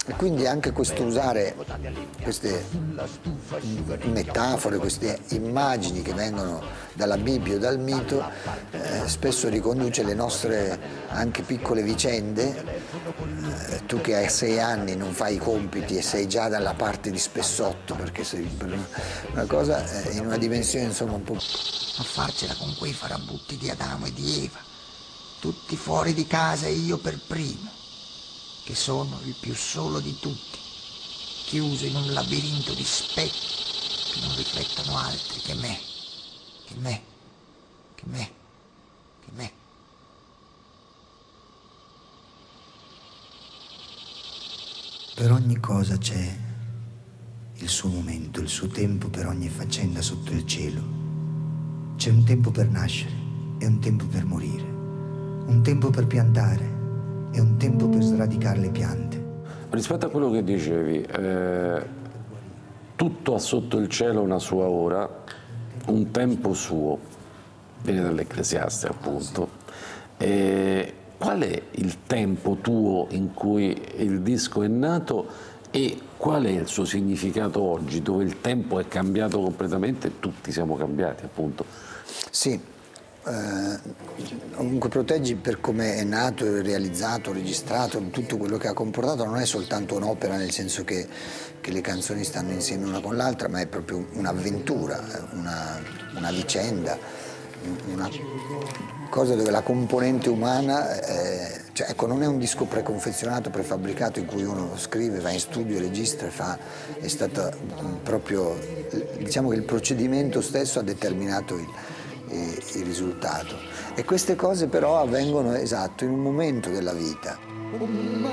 E quindi anche questo usare queste metafore, queste immagini che vengono dalla Bibbia o dal mito, spesso riconduce le nostre anche piccole vicende. Tu che hai 6 anni non fai i compiti e sei già dalla parte di Spessotto, perché sei per una cosa in una dimensione insomma un po'... A farcela con quei farabutti di Adamo e di Eva, tutti fuori di casa e io per primo, che sono il più solo di tutti, chiuso in un labirinto di specchi che non riflettono altri che me, che me, che me, che me. Per ogni cosa c'è il suo momento, il suo tempo per ogni faccenda sotto il cielo. C'è un tempo per nascere e un tempo per morire, un tempo per piantare e un tempo per sradicare le piante. Rispetto a quello che dicevi, tutto ha sotto il cielo una sua ora, un tempo suo, viene dall'Ecclesiaste appunto. Qual è il tempo tuo in cui il disco è nato e qual è il suo significato oggi, dove il tempo è cambiato completamente e tutti siamo cambiati appunto? Sì, comunque Proteggi, per come è nato, realizzato, registrato, tutto quello che ha comportato, non è soltanto un'opera nel senso che le canzoni stanno insieme una con l'altra, ma è proprio un'avventura, una vicenda, una cosa dove la componente umana, cioè, ecco, non è un disco preconfezionato, prefabbricato in cui uno scrive, va in studio, registra, è stato proprio, diciamo che il procedimento stesso ha determinato il risultato. E queste cose però avvengono, esatto, in un momento della vita.